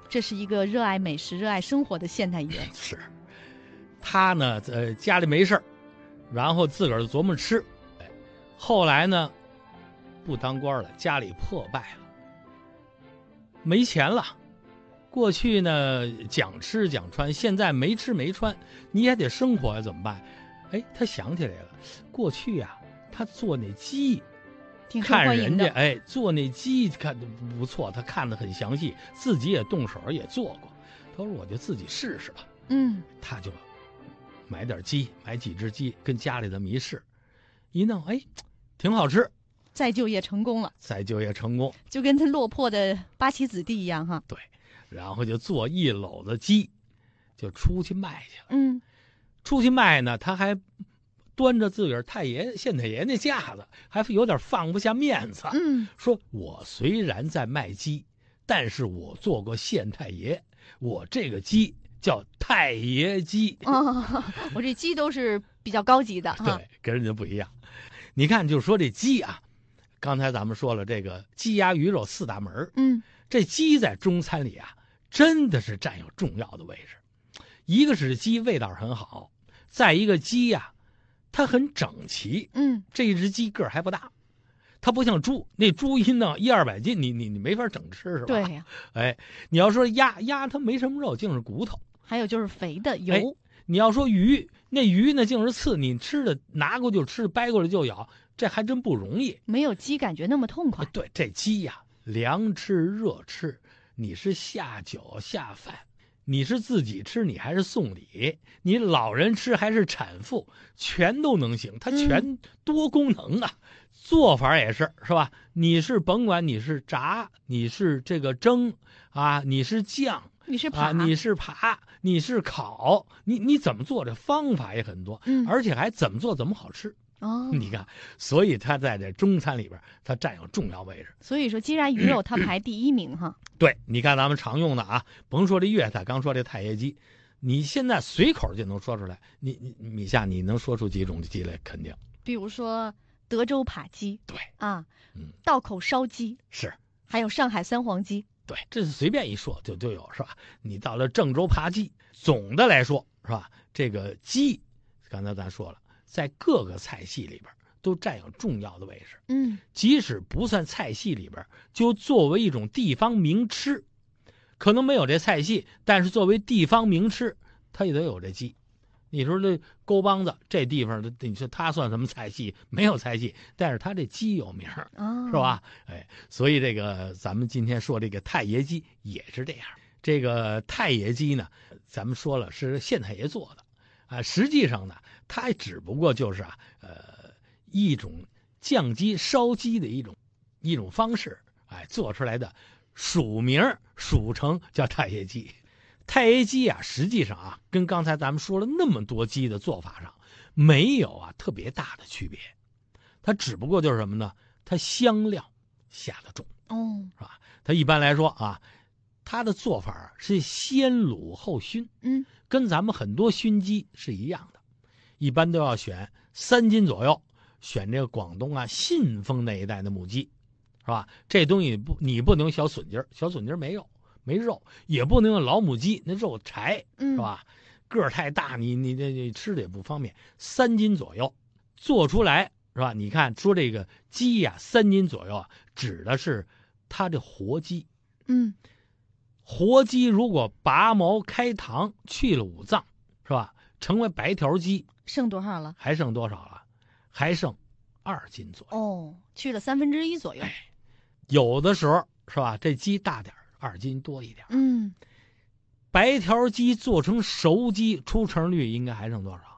这是一个热爱美食、热爱生活的县太爷。 是，他呢，家里没事儿，然后自个儿琢磨吃，后来呢，不当官了，家里破败了，没钱了。过去呢讲吃讲穿，现在没吃没穿，你也得生活呀，怎么办？哎，他想起来了，过去呀，他做那鸡， 挺受看欢迎的。 人家做那鸡看不错，他看得很详细，自己也动手也做过。他说我就自己试试吧。他就买点鸡，买几只鸡，跟家里这么一试，一弄，哎，挺好吃， 再就业成功了， 再就业成功， 就跟他落魄的八旗子弟一样哈。 对，然后就做一篓子鸡，就出去卖去了。出去卖呢，他还端着自个儿县太爷那架子，还有点放不下面子。说我虽然在卖鸡，但是我做过县太爷，我这个鸡叫太爷鸡。 我这鸡都是比较高级的。 对，跟人家不一样。你看，就说这鸡啊，刚才咱们说了这个鸡鸭鱼肉四大门。这鸡在中餐里啊，真的是占有重要的位置。一个是鸡味道很好，再一个鸡呀，它很整齐。这一只鸡个儿还不大，它不像猪，那猪一弄100-200斤，你没法整吃是吧？ 对呀。 你要说鸭它没什么肉，净是骨头。 还有就是肥的油。 你要说鱼，那鱼呢净是刺，你吃的拿过就吃，掰过来就咬，这还真不容易。 没有鸡感觉那么痛快。 对，这鸡呀，凉吃热吃，你是下酒下饭，你是自己吃，你还是送礼，你老人吃还是产妇，全都能行，它全多功能啊。做法也是吧？你是甭管你是炸，你是这个蒸啊，你是酱， 你是扒， 你是扒，你是烤，你怎么做？这方法也很多，而且还怎么做怎么好吃。你看，所以它在这中餐里边，它占有重要位置。 所以说鸡鸭鱼肉它排第一名哈。 对，你看咱们常用的啊，甭说这粤菜，刚说这太爷鸡，你现在随口就能说出来。米夏，你能说出几种鸡来？肯定。 比如说德州扒鸡。 对啊，道口烧鸡是， 还有上海三黄鸡。 对，这是随便一说就有是吧？你到了郑州扒鸡，总的来说是吧？这个鸡，刚才咱说了，在各个菜系里边都占有重要的位置。即使不算菜系里边，就作为一种地方名吃，可能没有这菜系，但是作为地方名吃，它也得有这鸡。你说这沟帮子这地方，你说它算什么菜系？没有菜系，但是它这鸡有名，是吧？所以这个咱们今天说这个太爷鸡也是这样。这个太爷鸡呢，咱们说了是县太爷做的实际上呢，它只不过就是一种酱鸡烧鸡的一种方式，做出来的署名署成叫太爷鸡。太爷鸡啊，实际上跟刚才咱们说了那么多鸡的做法上，没有特别大的区别。它只不过就是什么呢？它香料下得重，是吧？它一般来说它的做法是先卤后熏，跟咱们很多熏鸡是一样的。一般都要选3斤左右，选这个广东信丰那一带的母鸡，是吧？这东西你不能小笋筋，小笋筋没肉，也不能用老母鸡，那肉柴，是吧？个儿太大，你吃的也不方便。3斤左右做出来，是吧？你看说这个鸡3斤左右指的是它这活鸡。活鸡如果拔毛开膛去了五脏，是吧？成为白条鸡， 剩多少了？ 还剩多少了？还剩2斤左右。 去了1/3左右。 有的时候是吧？这鸡大点2斤多一点。白条鸡做成熟鸡，出成率应该还剩多少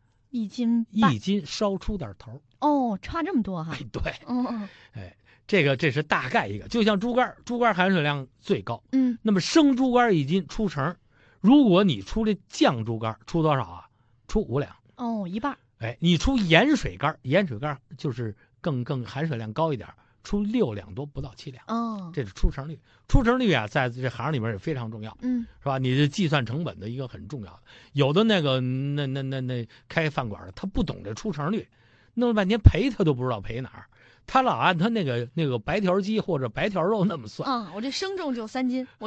？1斤半。 1斤稍出点头。 差这么多哈。 对。这是大概一个，就像猪肝含水量最高。那么生猪肝1斤出成，如果你出这酱猪肝，出多少出5两。 一半。 你出盐水肝就是更含水量高一点，出6两多，不到7两。这是出成率。出成率在这行里面也非常重要。是吧？你是计算成本的一个很重要的。有的那个那开饭馆的，他不懂这出成率，弄了半天赔他都不知道赔哪儿。他老按他那个白条鸡或者白条肉那么算。 我这生重就3斤。